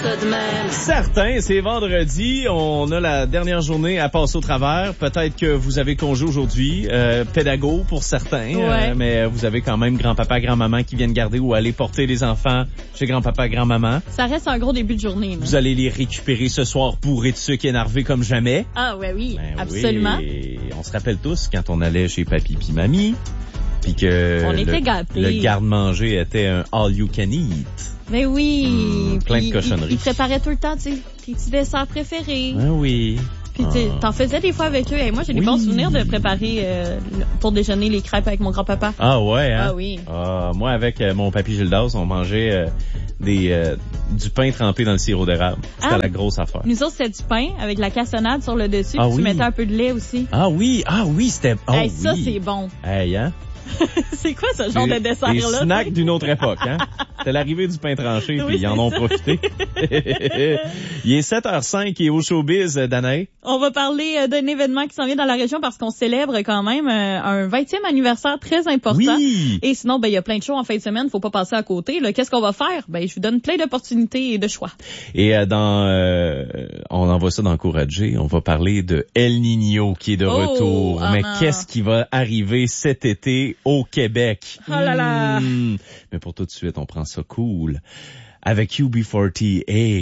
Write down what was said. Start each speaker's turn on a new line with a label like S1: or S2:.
S1: ça de même.
S2: Certain, c'est vendredi. On a la dernière journée à passer au travers. Peut-être que vous avez congé aujourd'hui, pédago pour certains, mais vous avez quand même grand-papa, grand-maman qui viennent garder ou aller porter les enfants chez grand-papa, grand-maman.
S3: Ça reste un gros début de journée. Là.
S2: Vous allez les récupérer ce soir bourrés de sucre, énervés comme jamais.
S3: Ah oui,
S2: Ben
S3: absolument.
S2: Oui. On se rappelle tous quand on allait chez papy puis mamie, puis que
S3: on était gâtés.
S2: Le garde-manger était un all-you-can-eat.
S3: Mais oui.
S2: Plein de cochonneries.
S3: Ils préparaient tout le temps, tu sais, tes petits desserts préférés.
S2: Ben oui.
S3: Puis t'en faisais des fois avec eux. Et moi, j'ai des bons souvenirs de préparer pour déjeuner les crêpes avec mon grand-papa.
S2: Ah ouais, hein?
S3: Ah oui.
S2: Moi, avec mon papy Gildas, on mangeait du pain trempé dans le sirop d'érable. C'était la grosse affaire.
S3: Nous autres, c'était du pain avec la cassonade sur le dessus.
S2: Ah
S3: puis
S2: oui.
S3: tu mettais un peu de lait aussi.
S2: Ah oui, c'était... Oh,
S3: hey, ça, c'est bon.
S2: Hey, hein?
S3: C'est quoi ce genre de dessert-là?
S2: Des snacks d'une autre époque, hein? C'est l'arrivée du pain tranché, puis ils en ont profité. Il est 7h05 et au showbiz, Danae.
S3: On va parler d'un événement qui s'en vient dans la région parce qu'on célèbre quand même un 20e anniversaire très important.
S2: Oui!
S3: Et sinon, il y a plein de shows en fin de semaine, faut pas passer à côté. Là, qu'est-ce qu'on va faire? Je vous donne plein d'opportunités et de choix.
S2: Et on envoie ça dans Encourager. On va parler de El Niño qui est de retour. Mais qu'est-ce qui va arriver cet été au Québec?
S3: Oh là là!
S2: Mais pour tout de suite, on prend ça cool avec UB40 et